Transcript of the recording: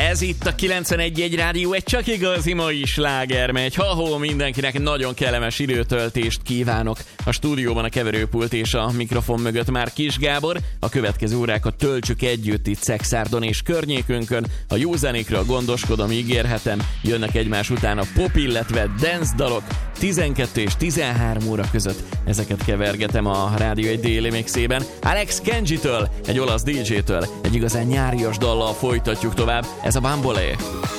Ez itt a 91.1 Rádió, egy csak igazi mai sláger megy. Ha-hó, mindenkinek nagyon kellemes időtöltést kívánok. A stúdióban a keverőpult és a mikrofon mögött már Kis Gábor. A következő órákat töltsük együtt itt Szexárdon és környékünkön. A jó zenékről gondoskodom, ígérhetem. Jönnek egymás után a pop, illetve dance dalok. 12 és 13 óra között ezeket kevergetem a Rádió egy déli mixében. Alex Kenji-től, egy olasz DJ-től, egy igazán nyárias dallal folytatjuk tovább. Ez a Bambolé.